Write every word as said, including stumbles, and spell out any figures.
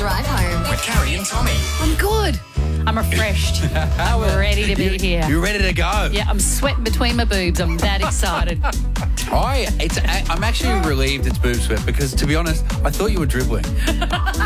drive home. With Carrie and Tommy. I'm good. I'm refreshed. I'm ready to be You- here. You're ready to go. Yeah, I'm sweating between my boobs. I'm that excited. I, it's, I'm actually relieved it's boob sweat because, to be honest, I thought you were dribbling.